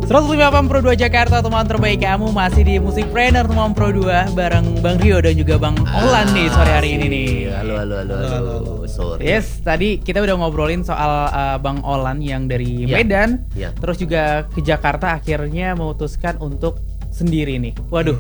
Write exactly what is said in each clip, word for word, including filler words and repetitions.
seratus lima delapan puluh dua Jakarta, teman terbaik kamu masih di Musikpreneur teman Pro dua bareng Bang Rio dan juga Bang Olan nih sore hari ini nih. Halo halo halo halo. halo, halo. Sorry. Yes, tadi kita udah ngobrolin soal uh, Bang Olan yang dari ya. Medan, ya. terus juga ke Jakarta akhirnya memutuskan untuk sendiri nih. Waduh.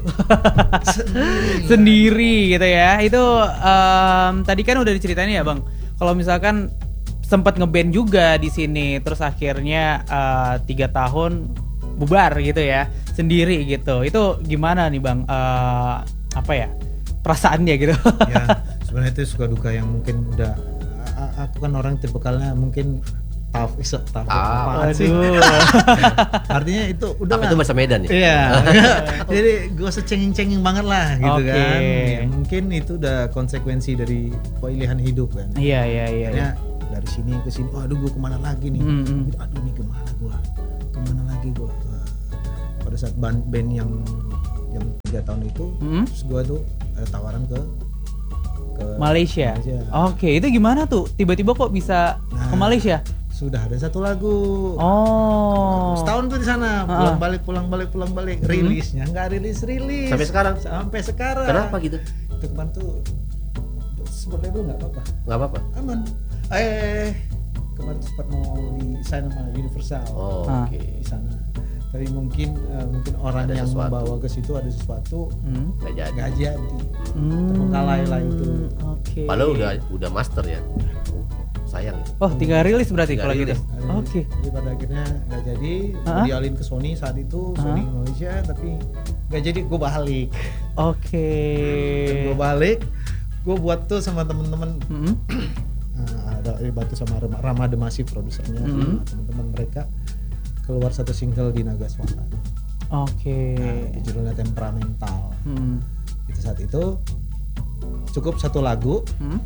sendiri, sendiri gitu ya. Itu um, tadi kan udah diceritain ya, Bang. Kalau misalkan sempat ngeband juga di sini, terus akhirnya uh, tiga tahun bubar gitu ya, sendiri gitu. Itu gimana nih Bang? Uh, apa ya perasaannya gitu? Ya sebenarnya itu suka duka yang mungkin udah. Aku kan orang tipikalnya mungkin tough, isok tough. Ah, apaan sih? Artinya itu udah. Apa itu bahasa Medan ya? Iya. Jadi gue usah cengeng-cengeng banget lah gitu okay. kan. Ya, mungkin itu udah konsekuensi dari pilihan hidup kan. Iya iya iya. Akhirnya dari sini ke sini, oh, aduh gue kemana lagi nih? Mm-hmm. Aduh nih kemana gue? Kemana lagi gue? Pada saat band, band yang yang tiga tahun itu, mm-hmm. terus gue tuh ada tawaran ke, ke Malaysia. Malaysia. Oke, itu gimana tuh? Tiba-tiba kok bisa nah, ke Malaysia? Sudah ada satu lagu. Oh. Setahun tuh di sana, pulang balik, pulang balik, pulang balik. Mm-hmm. Rilisnya nggak rilis rilis. Sampai sekarang. Sampai sekarang. Kenapa gitu? Itu kemarin tuh sebut label nggak apa-apa. Nggak apa-apa. Aman. Eh kemarin sempat mau di sign sama Universal. Oh, ah. oke. Di sana. Tapi mungkin uh, mungkin orang ada yang sesuatu. Membawa ke situ ada sesuatu hmm. nggak jadi. Nggak jadi. Hmm. Terbengkalai lah itu. Oke. Okay. Padahal udah udah master ya. Oh, sayang ya. Oh, tinggal rilis berarti kalau gitu. Oke. Okay. Jadi pada akhirnya nggak jadi. Uh-huh. Dialin ke Sony saat itu, uh-huh. Sony Indonesia, tapi nggak jadi. Gue balik. Oke. Okay. Gue balik. Gue buat tuh sama temen-temen. Mm-hmm. Ada bantu sama Rama Demasi produsernya, mm-hmm. teman-teman mereka keluar satu single di Naga Suara. Oke. Okay. Nah, judulnya Temperamental. Mm-hmm. Itu saat itu cukup satu lagu, mm-hmm.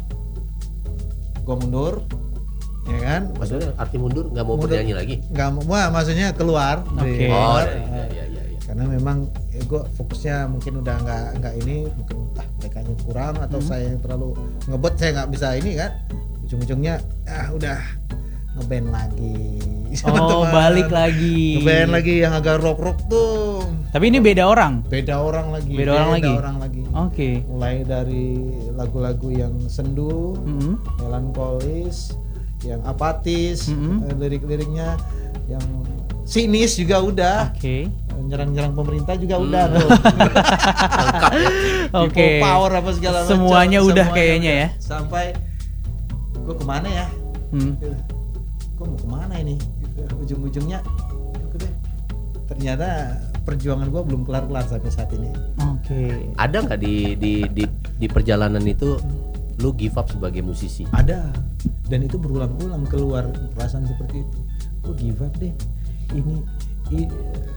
gue mundur, ya kan? Maksudnya arti mundur nggak mau mundur, bernyanyi lagi? Nggak mau, wah, maksudnya keluar. Oke. Okay. Oh, ya, ya, ya, ya. Karena memang ya gue fokusnya mungkin udah nggak nggak ini, mungkin ah mereka kurang atau mm-hmm. saya yang terlalu ngebet, saya nggak bisa ini kan. Ujung-ujungnya ah udah ngeband lagi. Oh, balik lagi. Ngeband lagi yang agak rock-rock tuh. Tapi ini beda orang. Beda orang lagi. Beda orang beda lagi. Orang lagi. Oke. Okay. Mulai dari lagu-lagu yang sendu, mm-hmm. melankolis, yang apatis, mm-hmm. lirik-liriknya yang sinis juga udah. Oke. Okay. Nyerang-nyerang pemerintah juga hmm. udah tuh. Lengkap ya. Oke. Okay. Power apa segala macam. Semuanya udah kayaknya ya. Sampai gue kemana ya? Hmm. Gue mau kemana ini? Gitu. Ujung-ujungnya, deh. Ternyata perjuangan gue belum kelar-kelar sampai saat ini. Oke. Okay. Ada nggak di, di di di perjalanan itu lu give up sebagai musisi? Ada. Dan itu berulang-ulang keluar perasaan seperti itu. Gue give up deh. Ini, ini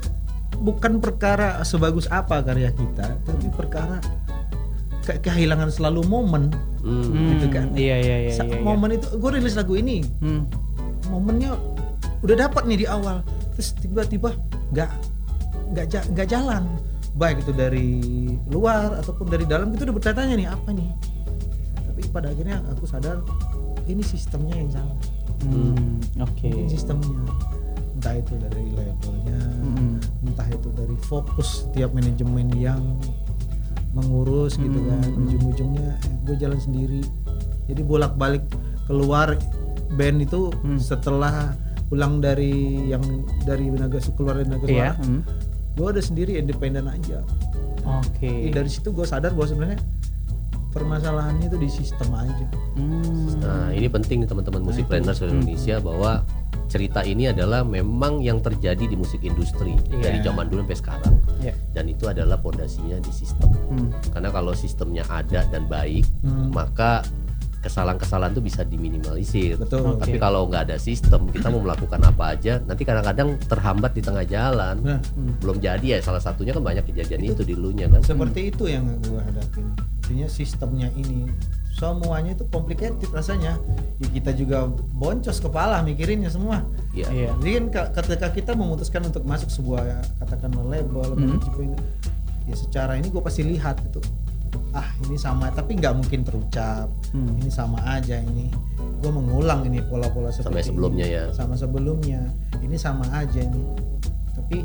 bukan perkara sebagus apa karya kita, tapi perkara ke- kehilangan selalu momen, hmm. gitu kan? Iya iya iya. Sa- iya momen iya. itu, gue rilis lagu ini, hmm. momennya udah dapat nih di awal, terus tiba-tiba nggak nggak ja- nggak jalan, baik itu dari luar ataupun dari dalam, itu udah bertanya nih apa nih? Tapi pada akhirnya aku sadar ini sistemnya yang salah. Hmm. Oke. Okay. Sistemnya. Entah itu dari labelnya, mm-hmm. entah itu dari fokus tiap manajemen yang mengurus mm-hmm. gitu kan, ujung-ujungnya eh, gue jalan sendiri, jadi bolak-balik keluar band itu mm. setelah pulang dari yang dari Naga keluar dari Naga Suara, yeah. mm. gue udah sendiri independen aja. Oke. Okay. Dari situ gue sadar bahwa sebenarnya permasalahannya itu di sistem aja. Mm. Nah ini penting nih teman-teman nah, Musikpreneur seluruh Indonesia, bahwa cerita ini adalah memang yang terjadi di musik industri yeah. dari zaman dulu sampai sekarang, yeah. dan itu adalah pondasinya di sistem. Hmm. Karena kalau sistemnya ada dan baik, hmm. maka kesalahan-kesalahan itu bisa diminimalisir. Betul. Tapi okay. kalau nggak ada sistem, kita mau melakukan apa aja, nanti kadang-kadang terhambat di tengah jalan. Nah. Hmm. Belum jadi ya. Salah satunya kan banyak kejadian itu, itu di lunya kan. Seperti hmm. itu yang gue hadapin. Artinya sistemnya ini semuanya itu complicated rasanya. Ya kita juga boncos kepala mikirinnya semua. Iya. Yeah. Jadi kan ketika kita memutuskan untuk masuk sebuah katakanlah label, mm-hmm. ya secara ini gue pasti lihat itu. Ah ini sama, tapi nggak mungkin terucap. Hmm. Ini sama aja ini. Gue mengulang ini pola-pola seperti sama sebelumnya ini. ya. Sama sebelumnya. Ini sama aja ini. tapi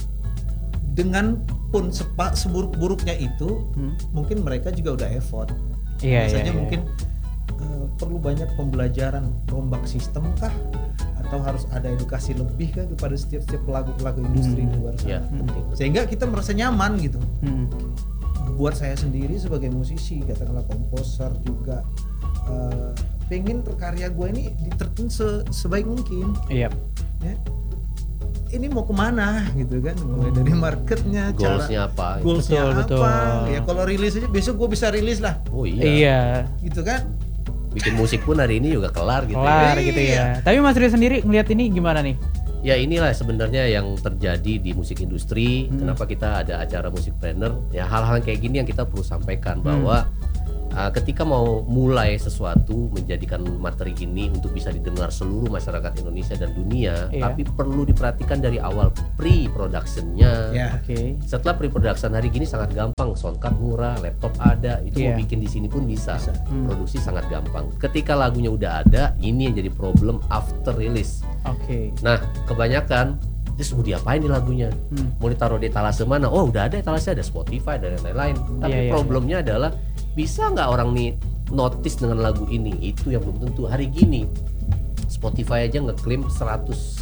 dengan pun sepa, seburuk-buruknya itu hmm. mungkin mereka juga udah effort. Iya, Biasanya iya, mungkin iya. Uh, perlu banyak pembelajaran rombak sistem kah, atau harus ada edukasi lebih kah kepada setiap-setiap pelaku-pelaku industri hmm. di luar sana. Ya, hmm. Sehingga kita merasa nyaman gitu. Hmm. Buat saya sendiri sebagai musisi, katakanlah komposer juga, uh, pengen karya gue ini ditertun se- sebaik mungkin. Iya. Ya. Ini mau kemana gitu kan, mulai dari marketnya, goalsnya cara, apa, goalsnya betul, apa, betul. ya kalau rilis aja besok gue bisa rilis lah. Oh iya. Iya. Gitu kan. Bikin musik pun hari ini juga kelar gitu. Kelar ya. gitu ya. Tapi Mas Rio sendiri ngelihat ini gimana nih? Ya inilah sebenarnya yang terjadi di musik industri. Hmm. Kenapa kita ada acara Musikpreneur? Ya hal-hal kayak gini yang kita perlu sampaikan bahwa hmm. Uh, ketika mau mulai sesuatu menjadikan materi ini untuk bisa didengar seluruh masyarakat Indonesia dan dunia, iya. tapi perlu diperhatikan dari awal pre-productionnya. Yeah. Oke. Okay. Setelah pre-production hari gini sangat gampang, soundcard murah, laptop ada, itu Yeah. mau bikin di sini pun bisa. bisa. Hmm. Produksi sangat gampang. Ketika lagunya udah ada, ini yang jadi problem after release. Oke. Okay. Nah, kebanyakan terus mau diapain nih lagunya? Hmm. Mau ditaruh di etalase mana? Oh, udah ada etalase, ada Spotify dan lain-lain. Tapi yeah, yeah, problemnya yeah. adalah bisa nggak orang nih notice dengan lagu ini? Itu yang belum tentu. Hari gini Spotify aja ngeklaim seratus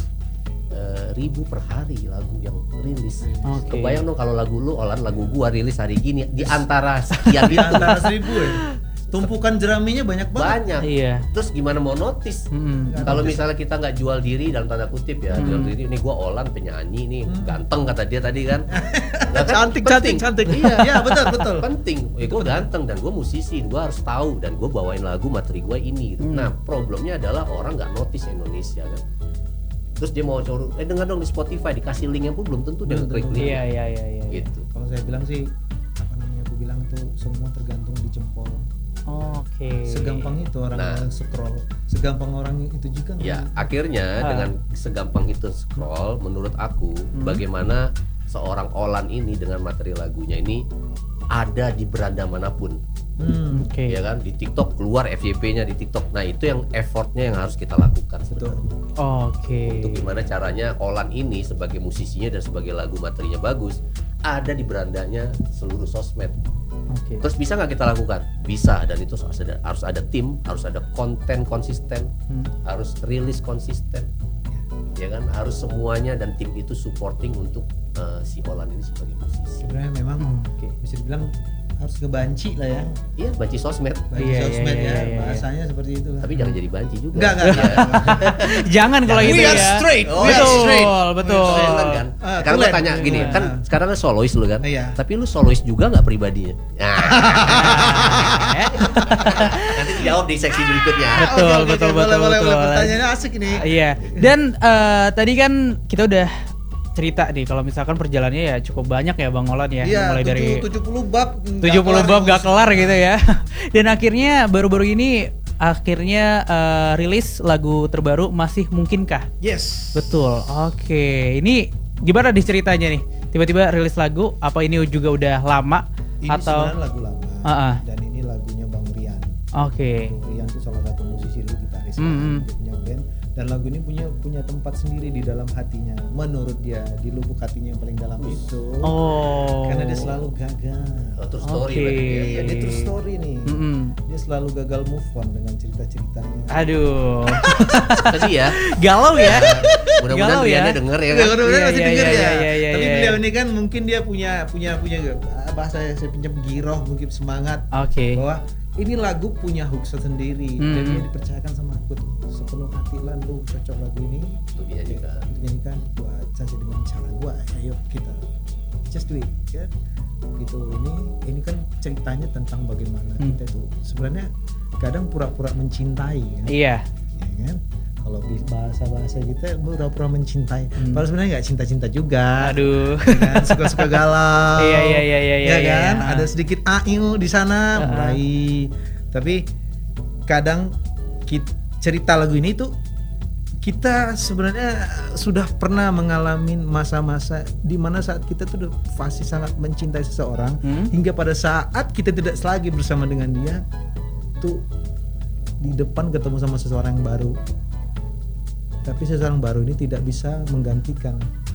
uh, ribu per hari lagu yang rilis. Okay. Kebayang dong kalau lagu lu Olan, lagu gua rilis hari gini di antara sekian di itu. antara seribu ya. Tumpukan jeraminya banyak banget. Banyak. Iya. Terus gimana mau notice? Hmm. Kalau misalnya kita nggak jual diri dalam tanda kutip ya, Hmm. jual diri ini gua Olan penyanyi nih, hmm. ganteng kata dia tadi kan. Nah, kan cantik, penting. cantik, cantik. Iya, ya, betul, betul. Penting. Eh, gua ganteng dan gua musisi, gua harus tahu dan gua bawain lagu materi gua ini. Gitu. Hmm. Nah, problemnya adalah orang nggak notice Indonesia kan. Terus dia mau curu, eh dengar dong di Spotify, dikasih linknya pun belum tentu dia ngeklik link. Iya, iya, iya, iya. Gitu. Kalau saya bilang sih, apa namanya? Aku bilang tuh semua tergantung di jempol. Oh, oke. Okay. Segampang itu orang Nah. scroll, segampang orang itu juga. Ya, akhirnya ah. dengan segampang itu scroll, menurut aku hmm. bagaimana seorang Olan ini dengan materi lagunya ini ada di beranda manapun. Hmm. Oke. Okay. Ya kan, di TikTok keluar F Y P-nya di TikTok. Nah, itu yang effortnya yang harus kita lakukan sebenarnya. Oke. Okay. Untuk gimana caranya Olan ini sebagai musisinya dan sebagai lagu materinya bagus ada di berandanya seluruh sosmed. Okay. Terus bisa nggak kita lakukan? Bisa, dan itu harus ada, harus ada tim, harus ada konten konsisten, hmm. harus rilis konsisten, ya kan? Harus semuanya dan tim itu supporting untuk uh, si Olan ini sebagai musisi. Sebenarnya memang hmm. okay. bisa dibilang harus kebanci lah ya. Iya, banci sosmed. Banci iya, sosmed iya, ya, iya, iya. bahasanya seperti itu. Tapi jangan jadi banci juga. Enggak, enggak. Ya. Jangan kalau itu We ya. are straight. Oh, We are betul, straight. betul. Tulen kan. Ah, Sekarang gue tulen. tanya gini, Ah. kan sekarang kan solois lu kan. Iya. Tapi lu solois juga nggak pribadinya? Nah. Nanti dijawab di seksi berikutnya. Betul, Oke, oke, betul, oke, betul, boleh, boleh, betul. boleh. Pertanyaannya asik ini. Uh, iya. Dan uh, tadi kan kita udah cerita nih kalau misalkan perjalanannya ya cukup banyak ya Bang Olan ya. Iya, mulai dari tujuh puluh bab tujuh puluh bab gak kelar gitu ya. Dan akhirnya baru-baru ini akhirnya uh, rilis lagu terbaru Masih Mungkinkah? Yes. Betul. Oke. Ini gimana di ceritanya nih? Tiba-tiba rilis lagu, apa ini juga udah lama Ini atau sebenarnya lagu lama. Uh-uh. Dan ini lagunya Bang Rian. Oke. Bang Rian itu salah satu musisi dulu gitaris. Mm-hmm. Dia punya band dan lagu ini punya punya tempat sendiri di dalam hatinya. Menurut dia di lubuk hatinya yang paling dalam itu. Oh. Karena dia selalu gagal. Oh, true story Oke. berarti dia. Iya, dia true story nih. Mm-mm. Dia selalu gagal move on dengan cerita-ceritanya. Aduh. Tadi ya. Galau ya. Mudah-mudahan Galau ya. Riannya denger ya Ya, kan. mudah-mudahan Iya, masih iya, denger iya, ya. iya, iya, Tapi iya. beliau ini kan mungkin dia punya punya punya bahasa saya pinjam giroh, mungkin semangat Oke. bahwa ini lagu punya hook sendiri Hmm. dan dia dipercayakan sama aku sepenuh hati, lan lu cocok lagu ini Untuk dinyanyikan. untuk nyanyikan buat saja dengan cara gua, ayo kita just do it kan gitu. Ini ini kan ceritanya tentang bagaimana Hmm. kita tuh sebenarnya kadang pura-pura mencintai kan? Iya. Ya kan? Kalau di bahasa-bahasa kita pura-pura mencintai. Hmm. Padahal sebenarnya nggak cinta-cinta juga. Aduh. Ya kan? Suka-suka galau. Iya, iya, iya, iya, Ya iya, kan? iya. Ada sedikit aiu di sana Uh-uh. mulai. Tapi kadang kita, cerita lagu ini tuh kita sebenarnya sudah pernah mengalami masa-masa di mana saat kita tuh udah pasti sangat mencintai seseorang Hmm. hingga pada saat kita tidak lagi bersama dengan dia tuh di depan ketemu sama seseorang yang baru. Tapi seseorang baru ini tidak bisa menggantikan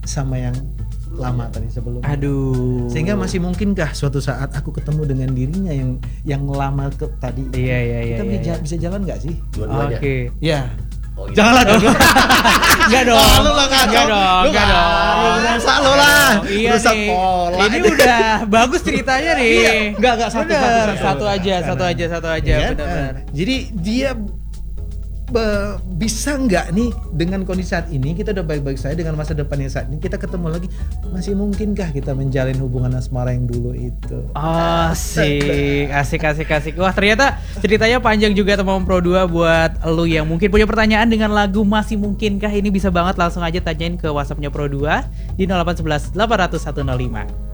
sama yang lama tadi sebelumnya. Aduh. Sehingga masih mungkinkah suatu saat aku ketemu dengan dirinya yang yang lama ke tadi? Iya iya iya. Kita iya, bisa, iya. bisa jalan nggak sih? Dua-duanya. Oke. Ya. Oh, iya. Janganlah dong. Enggak dong. Oh, lu nggak kacau. Enggak dong. Lu Enggak nggak- dong. lu ngerasa lu lah. Iya Rusak nih. pola. Ini udah bagus ceritanya nih. Iya. Enggak, enggak, satu, Bener. satu, satu. Satu aja, satu aja, satu aja. Ya kan? Benar-benar. Jadi dia be- bisa nggak nih dengan kondisi saat ini kita udah baik-baik saja dengan masa depan yang saat ini kita ketemu lagi, masih mungkinkah kita menjalin hubungan asmara yang dulu itu? Asik, asik, asik, asik. Wah ternyata ceritanya panjang juga teman Pro dua. Buat lu yang mungkin punya pertanyaan dengan lagu Masih Mungkinkah, ini bisa banget langsung aja tanyain ke WhatsAppnya Pro dua di nol delapan satu satu delapan nol satu nol lima.